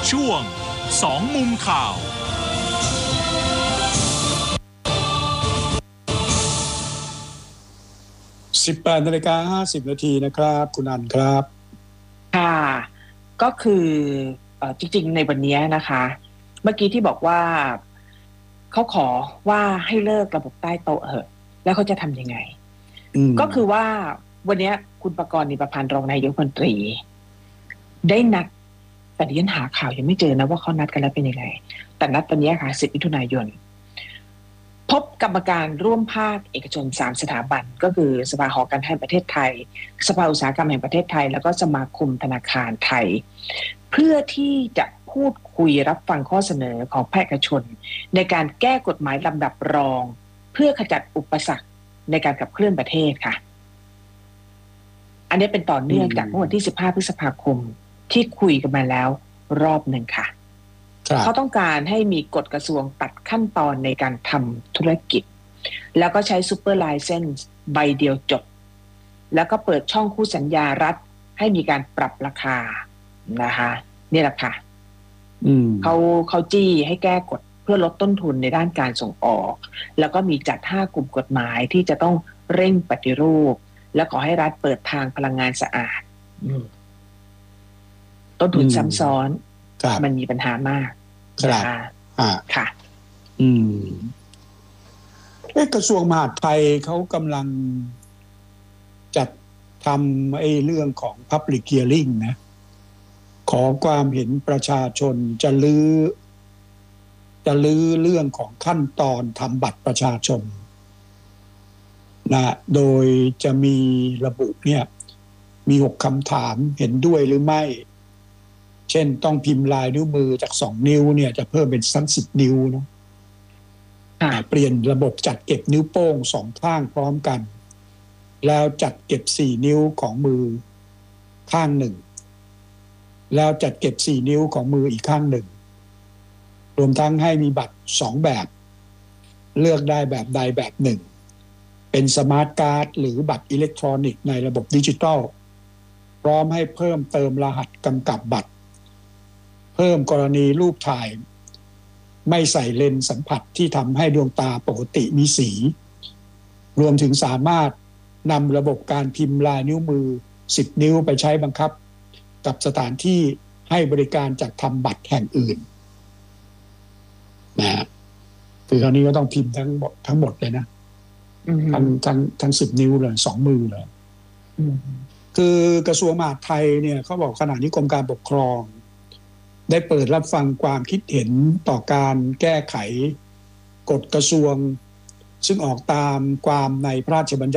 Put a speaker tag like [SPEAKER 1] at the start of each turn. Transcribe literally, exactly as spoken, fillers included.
[SPEAKER 1] ช่วงสองมุมข่าว
[SPEAKER 2] สิบแปดนาฬิกาห้าสิบนาทีนะครับคุณอันครับ
[SPEAKER 3] ค่ะก็คือเอ่อจริงๆในวันนี้นะคะเมื่อกี้ที่บอกว่าเขาขอว่าให้เลิกระบบใต้โต๊ะเหอะแล้วเขาจะทำยังไงก็คือว่าวันนี้คุณประกรณ์ นิปพันธ์รองนายกรัฐมนตรีได้นัดแต่ดิฉันหาข่าวยังไม่เจอนะว่าเขานัดกันแล้วเป็นยังไงแต่นัดวันนี้ค่ะสิบมิถุนายนพบกรรมการร่วมภาคเอกชนสามสถาบันก็คือสภาหอการค้าแห่งประเทศไทยสภาอุตสาหกรรมแห่งประเทศไทยแล้วก็สมาคมธนาคารไทยเพื่อที่จะพูดคุยรับฟังข้อเสนอของภาคเอกชนในการแก้กฎหมายลำดับรองเพื่อขจัดอุปสรรคในการขับเคลื่อนประเทศค่ะอันนี้เป็นต่อเนื่องจากเมื่อวันที่สิบห้าพฤษภาคมที่คุยกันมาแล้วรอบหนึ่งค่ะเขาต้องการให้มีกฎกระทรวงตัดขั้นตอนในการทำธุรกิจแล้วก็ใช้ซูเปอร์ไลเซนส์ใบเดียวจบแล้วก็เปิดช่องคู่สัญญารัฐให้มีการปรับราคานะคะนี่แหละค่ะเขาเขาจี้ให้แก้กฎเพื่อลดต้นทุนในด้านการส่งออกแล้วก็มีจัดห้ากลุ่มกฎหมายที่จะต้องเร่งปฏิรูปและขอให้รัฐเปิดทางพลังงานสะอาดต้นทุนซ้ำซ้อนมันมีปัญหามาก
[SPEAKER 2] ครับอ่า
[SPEAKER 3] ค่ะ
[SPEAKER 2] อืมเอ๊ะกระทรวงมหาดไทยเขากำลังจัดทำไอ้เรื่องของ Public Hearing นะขอความเห็นประชาชนจะลื้อจะลื้อเรื่องของขั้นตอนทำบัตรประชาชนนะโดยจะมีระบุเนี่ยมีหกคำถามเห็นด้วยหรือไม่เช่นต้องพิมพ์ลายนิ้วมือจากสองนิ้วเนี่ยจะเพิ่มเป็นสั้นสิบนิ้วนะเปลี่ยนระบบจัดเก็บนิ้วโป้งสองข้างพร้อมกันแล้วจัดเก็บสี่นิ้วของมือข้างหนึ่งแล้วจัดเก็บสี่นิ้วของมืออีกข้างหนึ่งรวมทั้งให้มีบัตรสองแบบเลือกได้แบบใดแบบหนึ่งเป็นสมาร์ทการ์ดหรือบัตรอิเล็กทรอนิกส์ในระบบดิจิทัลพร้อมให้เพิ่มเติมรหัสกำกับบัตรเพิ่มกรณีรูปถ่ายไม่ใส่เลนส์สัมผัสที่ทำให้ดวงตาปกติมีสีรวมถึงสามารถนำระบบการพิมพ์ลายนิ้วมือสิบนิ้วไปใช้บังคับกับสถานที่ให้บริการจัดทำบัตรแห่งอื่นนะคือคราวนี้ก็ต้องพิมพ์ทั้งหมดทั้งหมดเลยนะทั้งทั้งทั้งสิบนิ้วเลยสองมือเลยคือกระทรวงมหาดไทยเนี่ยเขาบอกขณะนี้กรมการปกครองได้เปิดรับฟังความคิดเห็นต่อการแก้ไขกฎกระทรวงซึ่งออกตามความในพระราชบัญญัติ